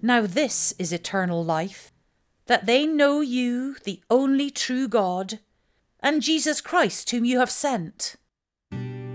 Now this is eternal life, that they know you, the only true God, and Jesus Christ whom you have sent.